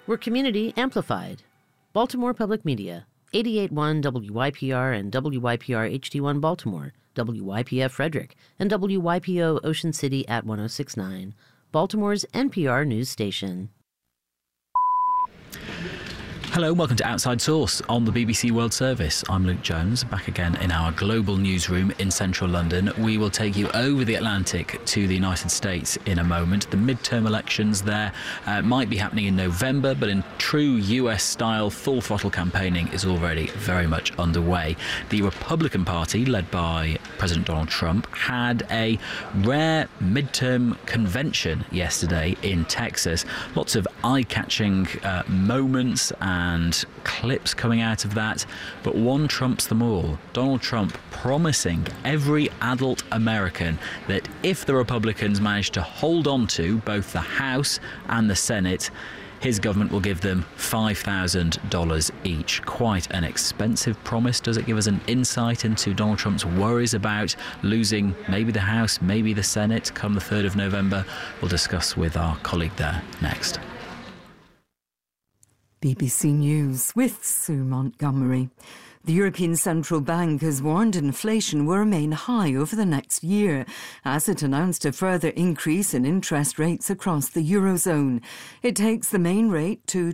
We're community amplified. Baltimore Public Media, 88.1 WYPR and WYPR HD1 Baltimore, WYPF Frederick, and WYPO Ocean City at 106.9, Baltimore's NPR news station. Hello, welcome to Outside Source on the BBC World Service. I'm Luke Jones, back again in our global newsroom in central London. We will take you over the Atlantic to the United States in a moment. The midterm elections there might be happening in November, but in true US-style full-throttle campaigning is already very much underway. The Republican Party, led by President Donald Trump, had a rare midterm convention yesterday in Texas. Lots of eye-catching moments and clips coming out of that, but one trumps them all. Donald Trump promising every adult American that if the Republicans manage to hold on to both the House and the Senate, his government will give them $5,000 each. Quite an expensive promise. Does it give us an insight into Donald Trump's worries about losing maybe the House, maybe the Senate come the 3rd of November? We'll discuss with our colleague there next. BBC News with Sue Montgomery. The European Central Bank has warned inflation will remain high over the next year as it announced a further increase in interest rates across the Eurozone. It takes the main rate to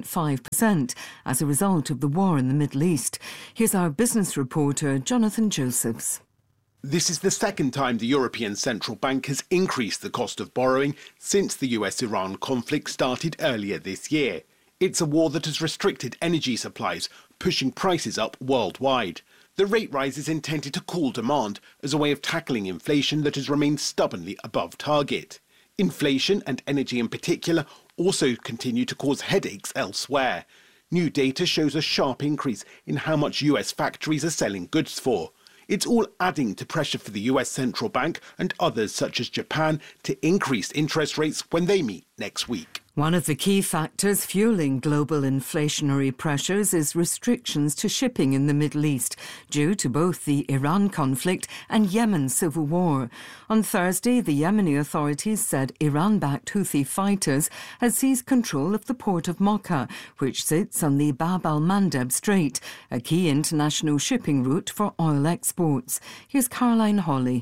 2.5% as a result of the war in the Middle East. Here's our business reporter, Jonathan Josephs. This is the second time the European Central Bank has increased the cost of borrowing since the US-Iran conflict started earlier this year. It's a war that has restricted energy supplies, pushing prices up worldwide. The rate rise is intended to cool demand as a way of tackling inflation that has remained stubbornly above target. Inflation, and energy in particular, also continue to cause headaches elsewhere. New data shows a sharp increase in how much US factories are selling goods for. It's all adding to pressure for the US Central Bank and others such as Japan to increase interest rates when they meet next week. One of the key factors fueling global inflationary pressures is restrictions to shipping in the Middle East due to both the Iran conflict and Yemen's civil war. On Thursday, the Yemeni authorities said Iran-backed Houthi fighters had seized control of the port of Mocha, which sits on the Bab al-Mandeb Strait, a key international shipping route for oil exports. Here's Caroline Hawley.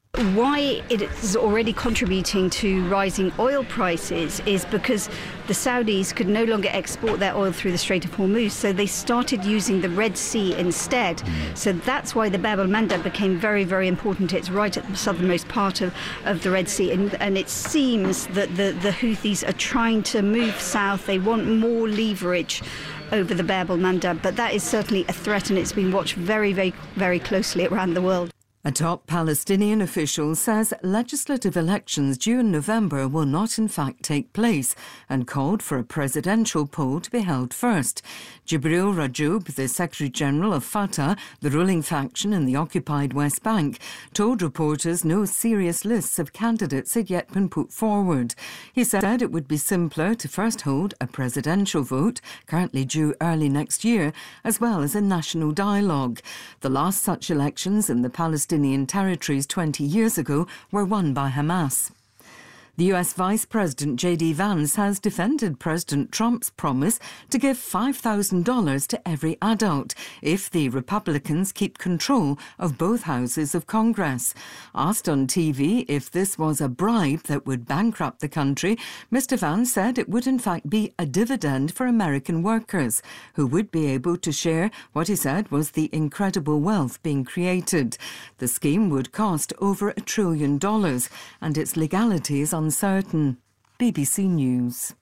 Why it is already contributing to rising oil prices is because the Saudis could no longer export their oil through the Strait of Hormuz, so they started using the Red Sea instead. So that's why the Bab al-Mandeb became very, very important. It's right at the southernmost part of the Red Sea, and it seems that the Houthis are trying to move south. They want more leverage over the Bab al-Mandeb, but that is certainly a threat, and it's been watched very, very, very closely around the world. A top Palestinian official says legislative elections due in November will not in fact take place and called for a presidential poll to be held first. Jibril Rajoub, the Secretary-General of Fatah, the ruling faction in the occupied West Bank, told reporters no serious lists of candidates had yet been put forward. He said it would be simpler to first hold a presidential vote, currently due early next year, as well as a national dialogue. The last such elections in the Palestinian territories 20 years ago were won by Hamas. The US Vice President J.D. Vance has defended President Trump's promise to give $5,000 to every adult if the Republicans keep control of both houses of Congress. Asked on TV if this was a bribe that would bankrupt the country, Mr. Vance said it would in fact be a dividend for American workers, who would be able to share what he said was the incredible wealth being created. The scheme would cost over $1 trillion, and its legality is uncertain. BBC News.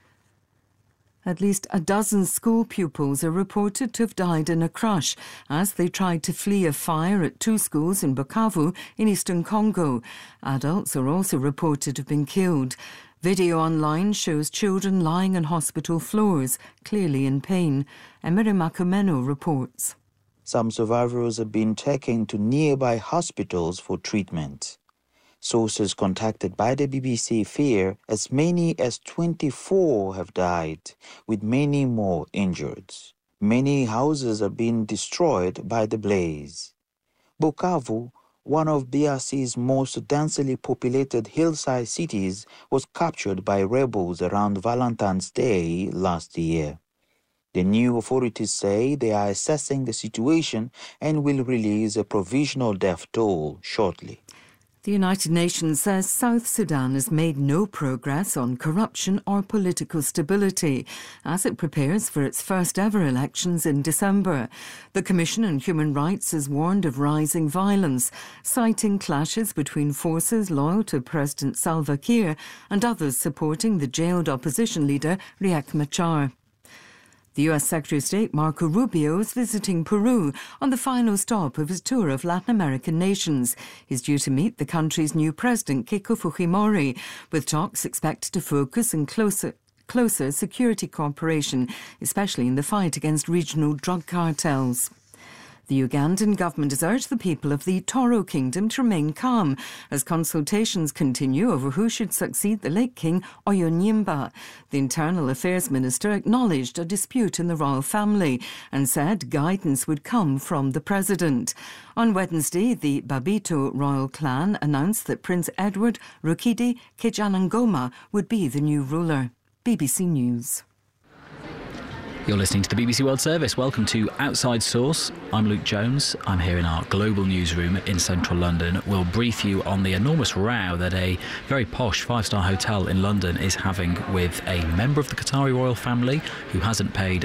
At least a dozen school pupils are reported to have died in a crush as they tried to flee a fire at two schools in Bukavu in eastern Congo. Adults are also reported to have been killed. Video online shows children lying on hospital floors, clearly in pain. Emery Makumeno reports. Some survivors have been taken to nearby hospitals for treatment. Sources contacted by the BBC fear as many as 24 have died, with many more injured. Many houses have been destroyed by the blaze. Bukavu, one of DRC's most densely populated hillside cities, was captured by rebels around Valentine's Day last year. The new authorities say they are assessing the situation and will release a provisional death toll shortly. The United Nations says South Sudan has made no progress on corruption or political stability as it prepares for its first ever elections in December. The Commission on Human Rights has warned of rising violence, citing clashes between forces loyal to President Salva Kiir and others supporting the jailed opposition leader Riek Machar. The U.S. Secretary of State Marco Rubio is visiting Peru on the final stop of his tour of Latin American nations. He's due to meet the country's new president, Keiko Fujimori, with talks expected to focus on closer security cooperation, especially in the fight against regional drug cartels. The Ugandan government has urged the people of the Toro Kingdom to remain calm as consultations continue over who should succeed the late king Oyonyimba. The Internal Affairs Minister acknowledged a dispute in the royal family and said guidance would come from the president. On Wednesday, the Babito royal clan announced that Prince Edward Rukidi Kejanangoma would be the new ruler. BBC News. You're listening to the BBC World Service. Welcome to Outside Source. I'm Luke Jones. I'm here in our global newsroom in central London. We'll brief you on the enormous row that a very posh five-star hotel in London is having with a member of the Qatari royal family who hasn't paid